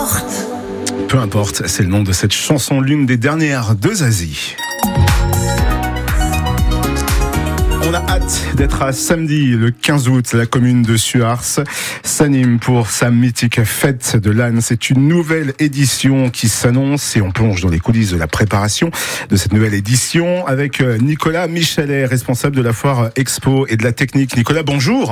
importe. Peu importe, c'est le nom de cette chanson, l'une des dernières de Zazie. On a hâte d'être à samedi, le 15 août. La commune de Suars s'anime pour sa mythique fête de l'âne. C'est une nouvelle édition qui s'annonce et on plonge dans les coulisses de la préparation de cette nouvelle édition avec Nicolas Michalet, responsable de la foire Expo et de la technique. Nicolas, bonjour.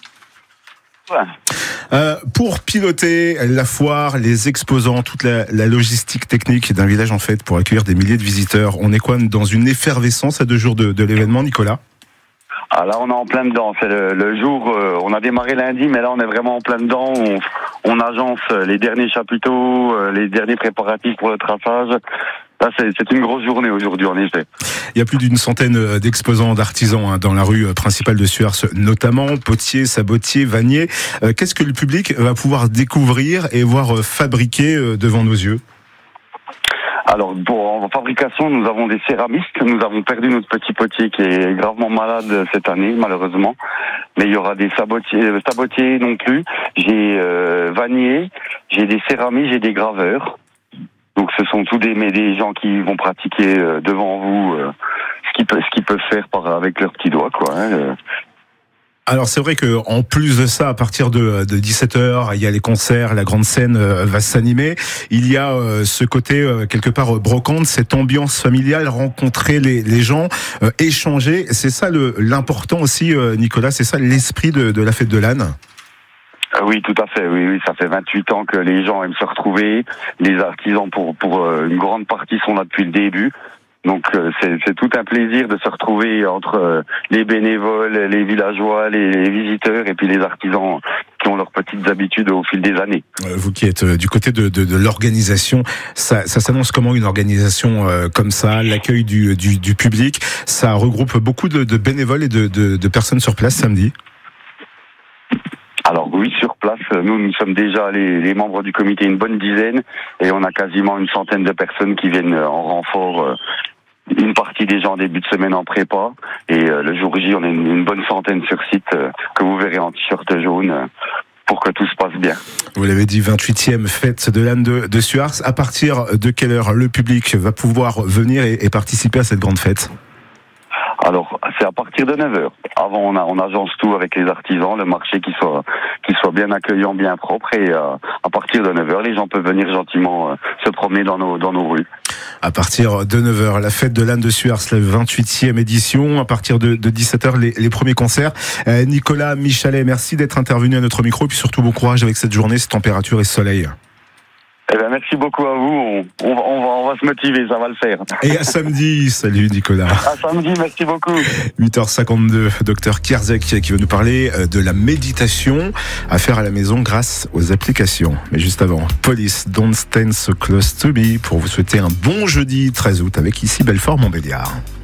Pour piloter la foire, les exposants, toute la logistique technique d'un village en fait pour accueillir des milliers de visiteurs, on est quoi dans une effervescence à 2 jours de l'événement, Nicolas? Ah là, on est en plein dedans. C'est le jour. On a démarré lundi, mais là, on est vraiment en plein dedans. On agence les derniers chapiteaux, les derniers préparatifs pour le traçage. Là, c'est une grosse journée aujourd'hui, en effet. Il y a plus d'une centaine d'exposants, d'artisans dans la rue principale de Suars, notamment potiers, sabotiers, vanniers. Qu'est-ce que le public va pouvoir découvrir et voir fabriquer devant nos yeux? Alors, en fabrication, nous avons des céramistes. Nous avons perdu notre petit potier qui est gravement malade cette année, malheureusement. Mais il y aura des sabotiers non plus. J'ai vanniers, j'ai des céramistes, j'ai des graveurs. Donc, ce sont tous des gens qui vont pratiquer devant vous ce qu'ils peuvent faire avec leurs petits doigts, quoi. Alors c'est vrai que en plus de ça, à partir de 17h, il y a les concerts, la grande scène va s'animer. Il y a ce côté quelque part brocante, cette ambiance familiale, rencontrer les gens, échanger. C'est ça l'important aussi, Nicolas. C'est ça l'esprit de la fête de l'âne. Oui, tout à fait. Oui, ça fait 28 ans que les gens aiment se retrouver. Les artisans, pour une grande partie, sont là depuis le début. Donc c'est tout un plaisir de se retrouver entre les bénévoles, les villageois, les visiteurs et puis les artisans qui ont leurs petites habitudes au fil des années. Vous qui êtes du côté de l'organisation, ça s'annonce comment une organisation comme ça, l'accueil du public, ça regroupe beaucoup de bénévoles et de personnes sur place samedi? Alors oui, sur place, nous sommes déjà les membres du comité, une bonne dizaine, et on a quasiment une centaine de personnes qui viennent en renfort. Une partie des gens en début de semaine en prépa, et le jour J, on est une bonne centaine sur site que vous verrez en t-shirt jaune pour que tout se passe bien. Vous l'avez dit, 28e fête de l'âne de Suars. À partir de quelle heure le public va pouvoir venir et participer à cette grande fête? Alors, c'est à partir de 9h. Avant, on agence tout avec les artisans, le marché qui soit bien accueillant, bien propre, et à partir de 9h, les gens peuvent venir gentiment se promener dans nos rues. À partir de 9h, la fête de l'âne de Suars, la 28e édition. À partir de 17h, les premiers concerts. Nicolas Michalet, merci d'être intervenu à notre micro, et puis surtout bon courage avec cette journée, cette température et ce soleil. Eh ben, merci beaucoup à vous. On va se motiver, ça va le faire. Et à samedi. Salut Nicolas. À samedi, merci beaucoup. 8h52, docteur Kierzek qui va nous parler de la méditation à faire à la maison grâce aux applications. Mais juste avant, Police, Don't Stand So Close To Me, pour vous souhaiter un bon jeudi 13 août avec ici Belfort Montbéliard.